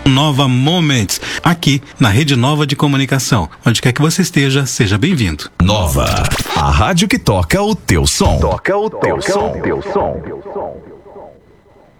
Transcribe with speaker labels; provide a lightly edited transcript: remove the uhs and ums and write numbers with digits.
Speaker 1: Nova Moments, aqui na Rede Nova de Comunicação. Onde quer que você esteja, seja bem-vindo.
Speaker 2: Nova, a rádio que toca o teu som. Toca o teu som.